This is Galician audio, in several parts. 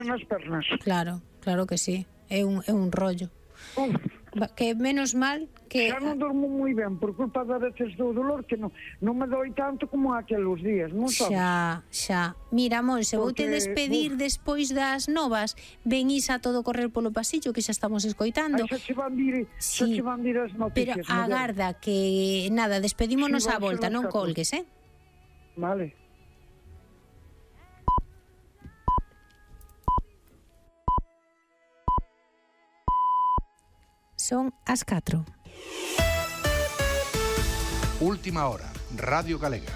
nas pernas. Claro, claro que sí. É un rollo. Que menos mal que... Xa non dormo moi ben por culpa da veces do dolor, que non me doi tanto como aqueles días, non sabes? Xa. Mira, Monse, voute Porque, despedir despois das novas. Venís a todo correr polo pasillo que xa estamos escoitando. Xa che van vir as noticias. Pero agarda que, nada, despedímonos á volta, non colgues, Vale. Son as 4. Última hora, Radio Galega.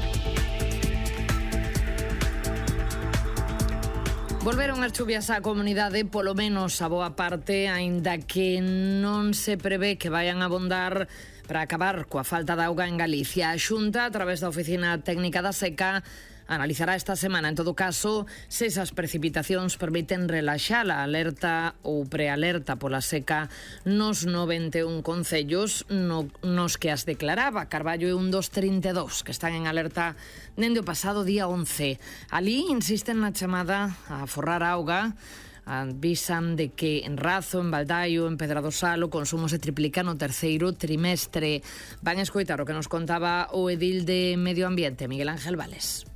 Volveron as chuvias á comunidade, polo menos a boa parte, aínda que non se prevé que vayan a abondar para acabar coa falta de auga en Galicia. A Xunta, a través da Oficina Técnica da Seca, analizará esta semana, en todo caso, se esas precipitacións permiten relaxar a alerta ou prealerta pola seca nos 91 concellos nos que as declaraba. Carballo é un dos 32 que están en alerta dende o pasado día 11. Ali insisten na chamada a aforrar auga. Avisan de que en Razo, en Baldaio, en Pedradosal o consumo se triplica no terceiro trimestre. Van a escoitar o que nos contaba o edil de Medio Ambiente, Miguel Ángel Vales.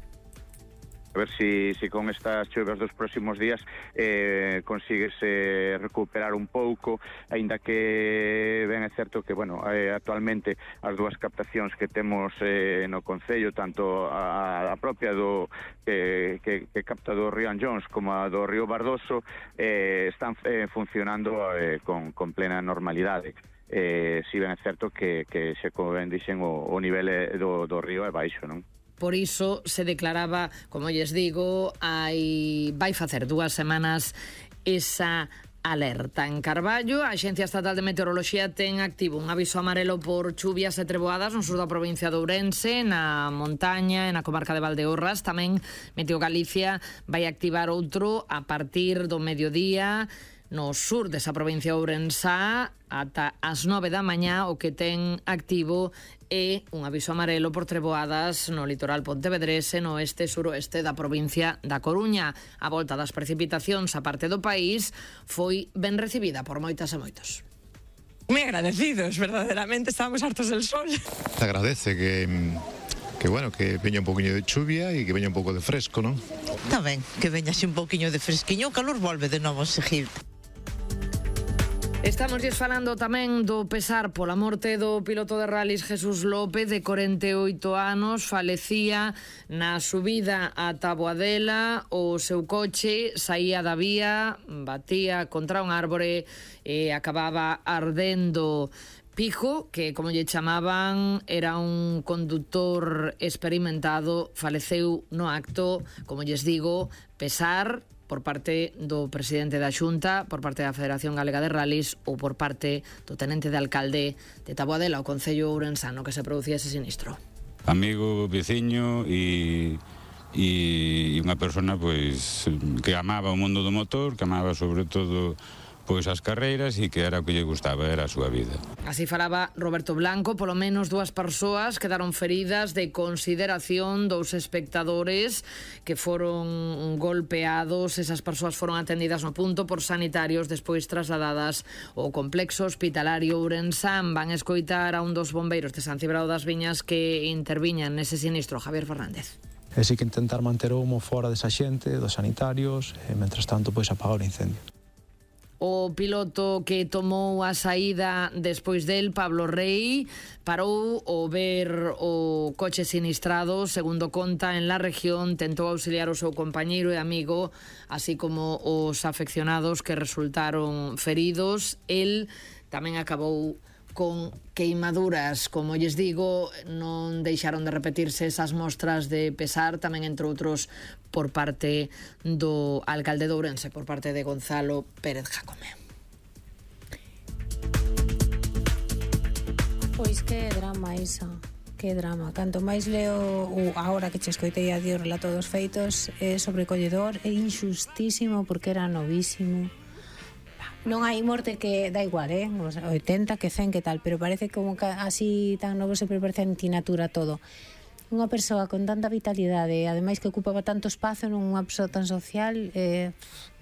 A ver si con estas chuvas dos próximos días consigues recuperar un pouco, aínda que ben é certo que, actualmente as dúas captacións que temos no concello, tanto a propia que capta do río Anllóns como a do río Bardoso, están funcionando con plena normalidade. Si ben é certo que se, como ben dixen, o nivel do río é baixo, non? Por iso se declaraba, como lles digo, vai facer 2 semanas esa alerta. En Carballo, a Axencia Estatal de Meteoroloxía ten activo un aviso amarelo por chuvias e treboadas no sur da provincia de Ourense, na montaña e na comarca de Valdeorras. Tamén Meteo Galicia vai activar outro a partir do mediodía no sur desa provincia ourensá ata as 9 da mañá. O que ten activo é un aviso amarelo por treboadas no litoral pontevedrese, no oeste e suroeste da provincia da Coruña. A volta das precipitacións a parte do país foi ben recibida por moitas e moitos. Moi agradecidos, verdaderamente, estábamos hartos del sol. Te agradece que veña un poquinho de chuvia e que veña un pouco de fresco, non? Está ben, que veña así un poquinho de fresquiño, o calor volve de novo a seguir. Estamos falando tamén do pesar pola morte do piloto de rallies Jesús López, de 48 anos, falecía na subida a Taboadela. O seu coche saía da vía, batía contra un árbore e acababa ardendo. Pijo, que como lle chamaban, era un conductor experimentado, faleceu no acto. Como lles digo, pesar por parte do presidente da Xunta, por parte da Federación Galega de Rallys ou por parte do tenente de alcalde de Taboadela, o concello ourensano, que se producía ese sinistro. Amigo, veciño e unha persona que amaba o mundo do motor, que amaba sobre todo as carreiras e que era o que lle gustaba, era a súa vida. Así falaba Roberto Blanco. Polo menos 2 persoas quedaron feridas de consideración, 2 espectadores que foron golpeados. Esas persoas foron atendidas no punto por sanitarios, despois trasladadas ao complexo hospitalario ourensán. Van escoitar a un dos bombeiros de San Cibrao das Viñas que interviñan nese sinistro, Javier Fernández. E si que intentar manter o humo fora desa xente, dos sanitarios, e mentras tanto apagar o incendio. O piloto que tomou a saída despois del, Pablo Rey, parou ao ver o coche sinistrado. Segundo conta, en La Región tentou auxiliar o seu compañeiro e amigo, así como os afeccionados que resultaron feridos. El tamén acabou con queimaduras. Como lles digo, non deixaron de repetirse esas mostras de pesar, tamén entre outros por parte do alcalde de Ourense, por parte de Gonzalo Pérez Jacome. Pois que drama esa, que drama. Canto máis leo agora que che escoitei a o relato dos feitos, é sobrecolledor, é injustísimo porque era novísimo. Non hai morte que dá igual, 80, que 100, que tal, pero parece como que así tan novo se parece antinatura todo. unha persoa con tanta vitalidade e ademais que ocupaba tanto espazo, non unha persoa tan social,